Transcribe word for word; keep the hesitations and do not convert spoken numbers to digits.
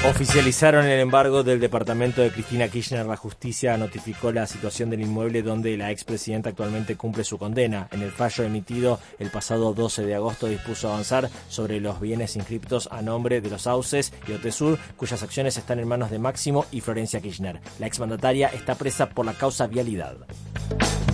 Oficializaron el embargo del departamento de Cristina Kirchner. La justicia notificó la situación del inmueble donde la expresidenta actualmente cumple su condena. En el fallo emitido el pasado doce de agosto dispuso avanzar sobre los bienes inscriptos a nombre de los Sauces y Otesur, cuyas acciones están en manos de Máximo y Florencia Kirchner. La exmandataria está presa por la causa vialidad.